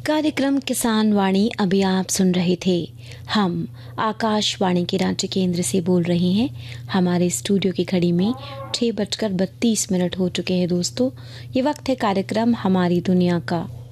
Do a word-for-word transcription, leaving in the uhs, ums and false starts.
कार्यक्रम किसान वाणी अभी आप सुन रहे थे। हम आकाशवाणी के रांची केंद्र से बोल रहे हैं। हमारे स्टूडियो की घड़ी में छः बजकर बत्तीस मिनट हो चुके हैं दोस्तों। ये वक्त है कार्यक्रम हमारी दुनिया का।